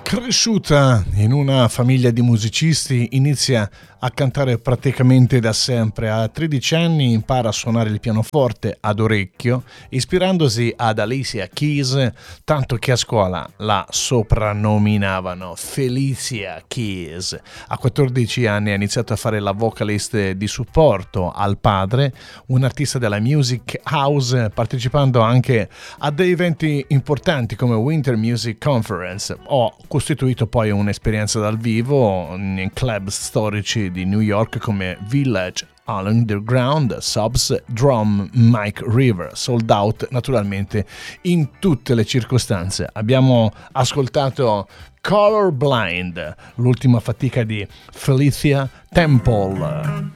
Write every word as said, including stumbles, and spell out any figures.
Cresciuta in una famiglia di musicisti, inizia a cantare praticamente da sempre. A tredici anni impara a suonare il pianoforte ad orecchio, ispirandosi ad Alicia Keys, tanto che a scuola la soprannominavano Felicia Keys. A quattordici anni ha iniziato a fare la vocalist di supporto al padre, un artista della music house, partecipando anche a dei eventi importanti come Winter Music Conference. Ho costituito poi un'esperienza dal vivo in club storici di New York come Village Underground, Subs, Drum, Mike River, sold out naturalmente in tutte le circostanze. Abbiamo ascoltato Colorblind, l'ultima fatica di Felicia Temple.